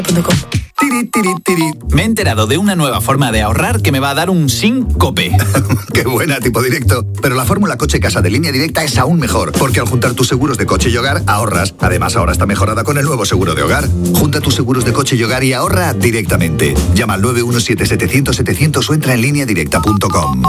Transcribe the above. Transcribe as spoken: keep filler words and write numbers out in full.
Tiri, tiri, tiri. Me he enterado de una nueva forma de ahorrar que me va a dar un síncope. ¡Qué buena, tipo directo! Pero la fórmula coche-casa de Línea Directa es aún mejor, porque al juntar tus seguros de coche y hogar, ahorras. Además, ahora está mejorada con el nuevo seguro de hogar. Junta tus seguros de coche y hogar y ahorra directamente. Llama al nueve uno siete, setecientos, setecientos o entra en línea directa punto com.